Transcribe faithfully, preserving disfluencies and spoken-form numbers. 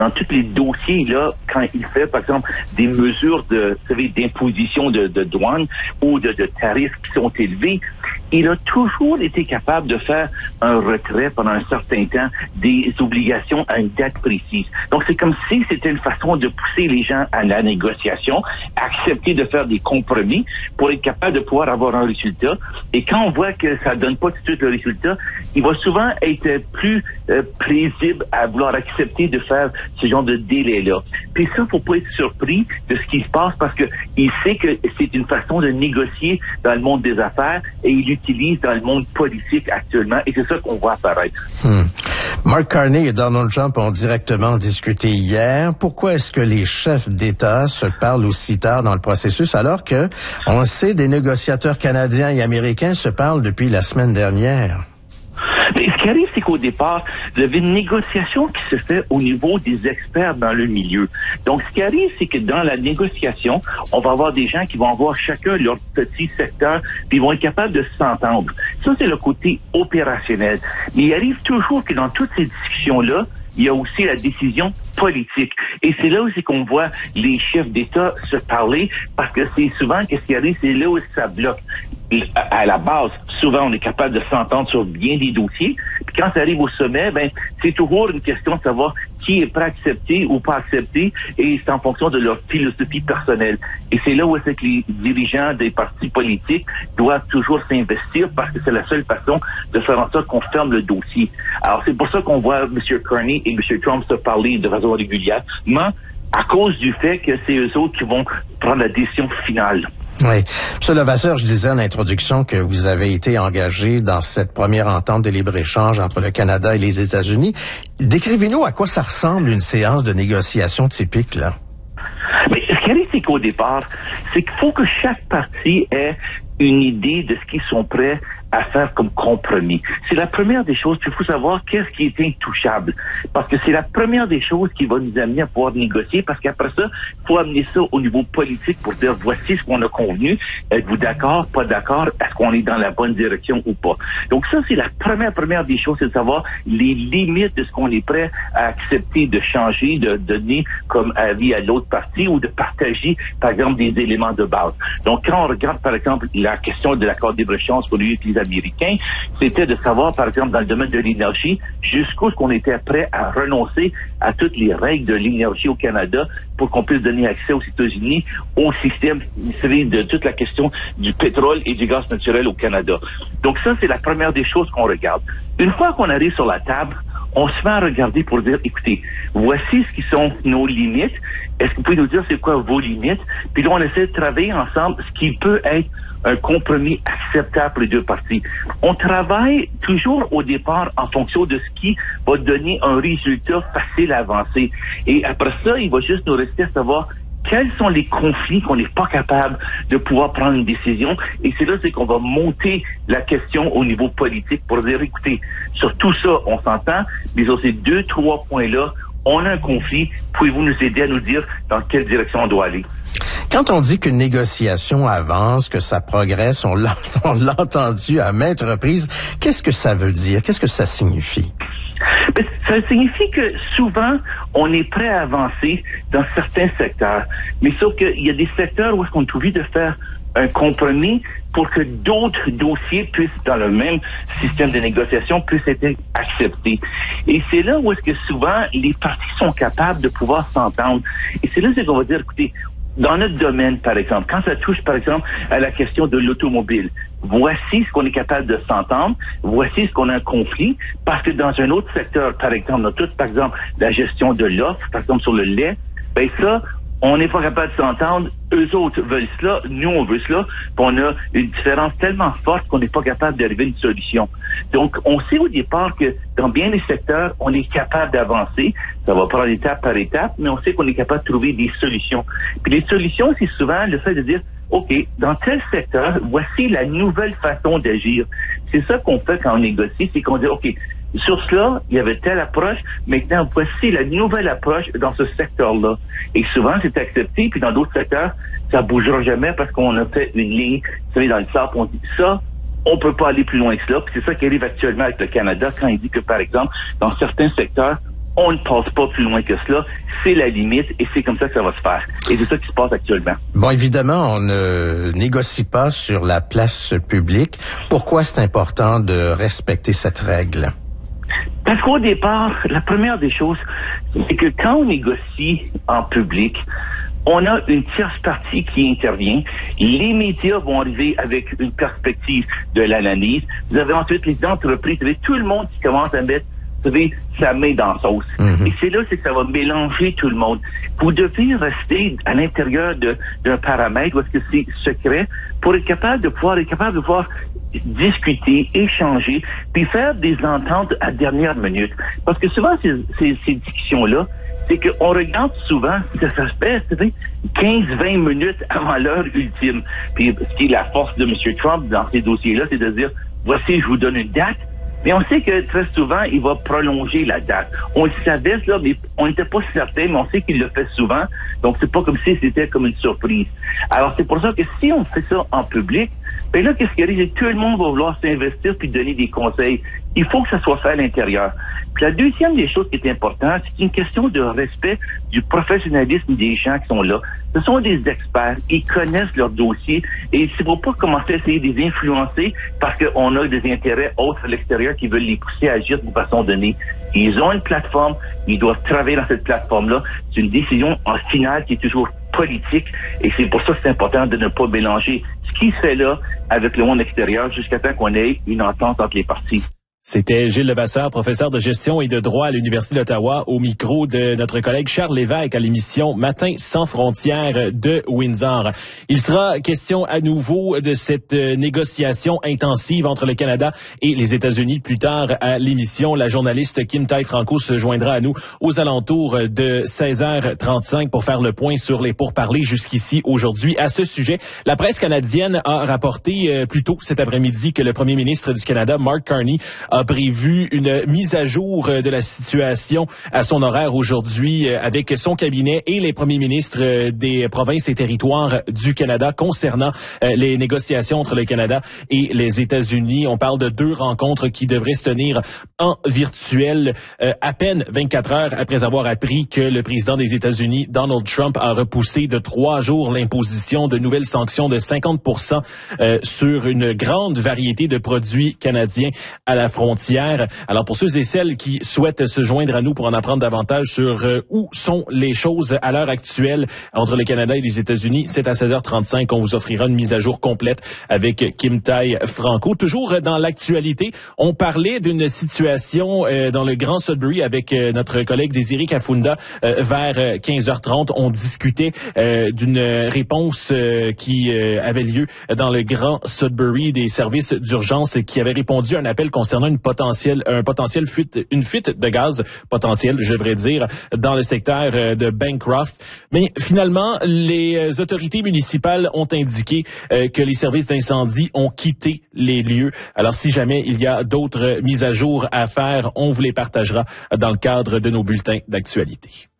dans tous les dossiers, là, quand il fait, par exemple, des mesures de, vous savez, d'imposition de, de douane ou de, de tarifs qui sont élevés, il a toujours été capable de faire un retrait pendant un certain temps des obligations à une date précise. Donc, c'est comme si c'était une façon de pousser les gens à la négociation, accepter de faire des compromis pour être capable de pouvoir avoir un résultat. Et quand on voit que ça donne pas tout de suite le résultat, il va souvent être plus euh, paisible à vouloir accepter de faire ce genre de délai-là. Puis ça, faut pas être surpris de ce qui se passe parce que il sait que c'est une façon de négocier dans le monde des affaires et il l'utilise dans le monde politique actuellement et c'est ça qu'on voit apparaître. Hmm. Mark Carney et Donald Trump ont directement discuté hier. Pourquoi est-ce que les chefs d'État se parlent aussi tard dans le processus alors que, on le sait, des négociateurs canadiens et américains se parlent depuis la semaine dernière? Mais ce qui arrive, c'est qu'au départ, il y avait une négociation qui se fait au niveau des experts dans le milieu. Donc, ce qui arrive, c'est que dans la négociation, on va avoir des gens qui vont avoir chacun leur petit secteur, puis ils vont être capables de s'entendre. Ça, c'est le côté opérationnel. Mais il arrive toujours que dans toutes ces discussions-là, il y a aussi la décision politique. Et c'est là où c'est qu'on voit les chefs d'État se parler, parce que c'est souvent qu'est-ce qui arrive, c'est là où ça bloque. À la base, souvent, on est capable de s'entendre sur bien des dossiers. Puis quand ça arrive au sommet, ben, c'est toujours une question de savoir qui est prêt à accepter ou pas accepter, et c'est en fonction de leur philosophie personnelle. Et c'est là où c'est que les dirigeants des partis politiques doivent toujours s'investir parce que c'est la seule façon de faire en sorte qu'on ferme le dossier. Alors, c'est pour ça qu'on voit M. Carney et M. Trump se parler de façon régulièrement à cause du fait que c'est eux autres qui vont prendre la décision finale. Oui. Monsieur Levasseur, je disais en introduction que vous avez été engagé dans cette première entente de libre-échange entre le Canada et les États-Unis. Décrivez-nous à quoi ça ressemble une séance de négociation typique, là. Mais ce qui arrive, c'est qu'au départ, c'est qu'il faut que chaque parti ait une idée de ce qu'ils sont prêts à faire comme compromis. C'est la première des choses, puis il faut savoir qu'est-ce qui est intouchable. Parce que c'est la première des choses qui va nous amener à pouvoir négocier, parce qu'après ça, il faut amener ça au niveau politique pour dire voici ce qu'on a convenu. Êtes-vous d'accord, pas d'accord? Est-ce qu'on est dans la bonne direction ou pas? Donc ça, c'est la première, première des choses, c'est de savoir les limites de ce qu'on est prêt à accepter de changer, de donner comme avis à l'autre partie ou de partager, par exemple, des éléments de base. Donc quand on regarde, par exemple, la question de l'accord de libre-échange pour lui et les Américains, c'était de savoir, par exemple, dans le domaine de l'énergie, jusqu'où est-ce qu'on était prêt à renoncer à toutes les règles de l'énergie au Canada pour qu'on puisse donner accès aux États-Unis au système, vous savez, de toute la question du pétrole et du gaz naturel au Canada. Donc ça, c'est la première des choses qu'on regarde. Une fois qu'on arrive sur la table, on se met à regarder pour dire, écoutez, voici ce qui sont nos limites. Est-ce que vous pouvez nous dire c'est quoi vos limites? Puis là, on essaie de travailler ensemble ce qui peut être un compromis acceptable pour les deux parties. On travaille toujours au départ en fonction de ce qui va donner un résultat facile à avancer. Et après ça, il va juste nous rester à savoir quels sont les conflits qu'on n'est pas capable de pouvoir prendre une décision. Et c'est là c'est qu'on va monter la question au niveau politique pour dire, écoutez, sur tout ça, on s'entend, mais sur ces deux, trois points-là, on a un conflit. Pouvez-vous nous aider à nous dire dans quelle direction on doit aller? Quand on dit qu'une négociation avance, que ça progresse, on l'a, on l'a entendu à maintes reprises, qu'est-ce que ça veut dire? Qu'est-ce que ça signifie? Mais ça signifie que souvent, on est prêt à avancer dans certains secteurs. Mais sauf qu'il y a des secteurs où est-ce qu'on est obligé de faire un compromis pour que d'autres dossiers puissent, dans le même système de négociation, puissent être acceptés. Et c'est là où est-ce que souvent, les parties sont capables de pouvoir s'entendre. Et c'est là c'est qu'on va dire, écoutez, dans notre domaine, par exemple, quand ça touche, par exemple, à la question de l'automobile, voici ce qu'on est capable de s'entendre, voici ce qu'on a un conflit, parce que dans un autre secteur, par exemple, on a tout, par exemple, la gestion de l'offre, par exemple, sur le lait, ben ça, on n'est pas capable de s'entendre, eux autres veulent cela, nous on veut cela, puis on a une différence tellement forte qu'on n'est pas capable d'arriver à une solution. Donc, on sait au départ que dans bien des secteurs, on est capable d'avancer, ça va prendre étape par étape, mais on sait qu'on est capable de trouver des solutions. Puis les solutions, c'est souvent le fait de dire, OK, dans tel secteur, voici la nouvelle façon d'agir. C'est ça qu'on fait quand on négocie, c'est qu'on dit, OK, sur cela, il y avait telle approche, maintenant, voici la nouvelle approche dans ce secteur-là. Et souvent, c'est accepté, puis dans d'autres secteurs, ça bougera jamais parce qu'on a fait une ligne, vous savez, dans le sable, on dit ça, on peut pas aller plus loin que cela, puis c'est ça qui arrive actuellement avec le Canada quand il dit que, par exemple, dans certains secteurs, On ne passe pas plus loin que cela. C'est la limite et c'est comme ça que ça va se faire. Et c'est ça qui se passe actuellement. Bon, évidemment, on ne négocie pas sur la place publique. Pourquoi c'est important de respecter cette règle? Parce qu'au départ, la première des choses, c'est que quand on négocie en public, on a une tierce partie qui intervient. Les médias vont arriver avec une perspective de l'analyse. Vous avez ensuite les entreprises, vous avez tout le monde qui commence à mettre, vous savez, sa main dans la sauce. Mm-hmm. Et c'est là c'est que ça va mélanger tout le monde. Vous devez rester à l'intérieur de, d'un paramètre parce que c'est secret pour être capable de pouvoir être capable de pouvoir discuter, échanger, puis faire des ententes à dernière minute. Parce que souvent, ces, ces, ces discussions-là, c'est qu'on regarde souvent, ça, ça se fait, tu sais, quinze à vingt minutes avant l'heure ultime. Puis ce qui est la force de M. Trump dans ces dossiers-là, c'est de dire, voici, je vous donne une date. Mais on sait que très souvent, il va prolonger la date. On le savait, là, mais on n'était pas certain, mais on sait qu'il le fait souvent. Donc, c'est pas comme si c'était comme une surprise. Alors, c'est pour ça que si on fait ça en public, ben là, qu'est-ce qui arrive? C'est que tout le monde va vouloir s'investir puis donner des conseils. Il faut que ça soit fait à l'intérieur. Puis la deuxième des choses qui est importante, c'est une question de respect du professionnalisme des gens qui sont là. Ce sont des experts, ils connaissent leur dossier et il ne faut pas commencer à essayer de les influencer parce qu'on a des intérêts autres à l'extérieur qui veulent les pousser à agir d'une façon donnée. Ils ont une plateforme, ils doivent travailler dans cette plateforme-là. C'est une décision en finale qui est toujours politique et c'est pour ça que c'est important de ne pas mélanger ce qui se fait là avec le monde extérieur jusqu'à temps qu'on ait une entente entre les parties. C'était Gilles Levasseur, professeur de gestion et de droit à l'Université d'Ottawa, au micro de notre collègue Charles Lévesque à l'émission Matin sans frontières de Windsor. Il sera question à nouveau de cette négociation intensive entre le Canada et les États-Unis plus tard à l'émission. La journaliste Kim Tai-Franco se joindra à nous aux alentours de seize heures trente-cinq pour faire le point sur les pourparlers jusqu'ici aujourd'hui. À ce sujet, la presse canadienne a rapporté plus tôt cet après-midi que le premier ministre du Canada, Mark Carney, a prévu une mise à jour de la situation à son horaire aujourd'hui avec son cabinet et les premiers ministres des provinces et territoires du Canada concernant les négociations entre le Canada et les États-Unis. On parle de deux rencontres qui devraient se tenir en virtuel à peine vingt-quatre heures après avoir appris que le président des États-Unis, Donald Trump, a repoussé de trois jours l'imposition de nouvelles sanctions de cinquante pour cent sur une grande variété de produits canadiens à la frontière. Alors pour ceux et celles qui souhaitent se joindre à nous pour en apprendre davantage sur euh, où sont les choses à l'heure actuelle entre le Canada et les États-Unis, c'est à seize heures trente-cinq qu'on vous offrira une mise à jour complète avec Kim Tai-Franco. Toujours dans l'actualité, on parlait d'une situation euh, dans le Grand Sudbury avec euh, notre collègue Désiré Kafunda euh, vers quinze heures trente. On discutait euh, d'une réponse euh, qui euh, avait lieu dans le Grand Sudbury des services d'urgence qui avait répondu à un appel concernant une potentielle, un potentiel fuite, une fuite de gaz potentielle, je devrais dire, dans le secteur de Bancroft. Mais finalement, les autorités municipales ont indiqué euh, que les services d'incendie ont quitté les lieux. Alors, si jamais il y a d'autres mises à jour à faire, on vous les partagera dans le cadre de nos bulletins d'actualité.